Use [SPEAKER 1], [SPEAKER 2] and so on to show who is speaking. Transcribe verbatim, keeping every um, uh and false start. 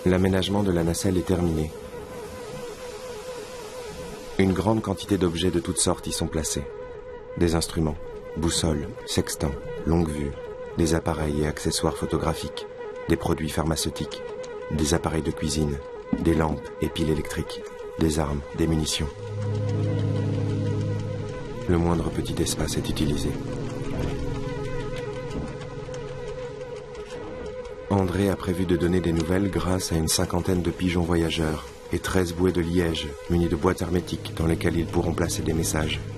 [SPEAKER 1] L'aménagement de la nacelle est terminé. Une grande quantité d'objets de toutes sortes y sont placés. Des instruments, boussoles, sextants, longue-vue, des appareils et accessoires photographiques, des produits pharmaceutiques, des appareils de cuisine, des lampes et piles électriques, des armes, des munitions. Le moindre petit espace est utilisé. André a prévu de donner des nouvelles grâce à une cinquantaine de pigeons voyageurs et treize bouées de liège munis de boîtes hermétiques dans lesquelles ils pourront placer des messages.